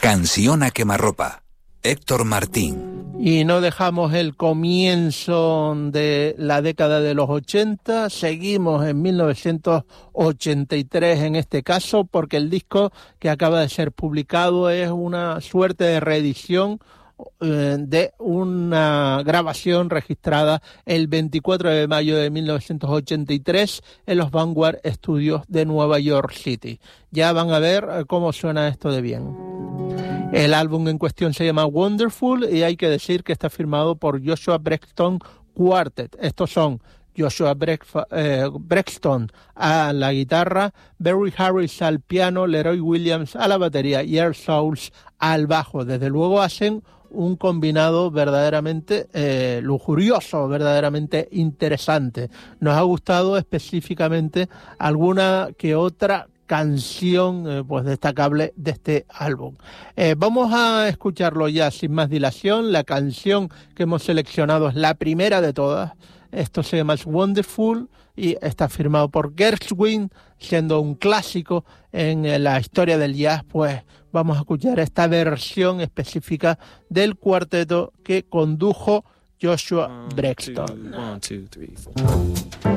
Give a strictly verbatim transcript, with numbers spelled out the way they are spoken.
Canción a quemarropa. Héctor Martín. Y no dejamos el comienzo de la década de los ochenta, seguimos en mil novecientos ochenta y tres en este caso, porque el disco que acaba de ser publicado es una suerte de reedición eh, de una grabación registrada el veinticuatro de mayo de mil novecientos ochenta y tres en los Vanguard Studios de Nueva York City. Ya van a ver cómo suena esto de bien. El álbum en cuestión se llama Wonderful y hay que decir que está firmado por Joshua Braxton Quartet. Estos son Joshua Brexf- eh, Braxton a la guitarra, Barry Harris al piano, Leroy Williams a la batería y Earl Souls al bajo. Desde luego hacen un combinado verdaderamente eh, lujurioso, verdaderamente interesante. Nos ha gustado específicamente alguna que otra canción eh, pues destacable de este álbum. Eh, vamos a escucharlo ya sin más dilación. La canción que hemos seleccionado es la primera de todas. Esto se llama Wonderful y está firmado por Gershwin, siendo un clásico en la historia del jazz. Pues vamos a escuchar esta versión específica del cuarteto que condujo Joshua Braxton. One, two, one, two, three, four.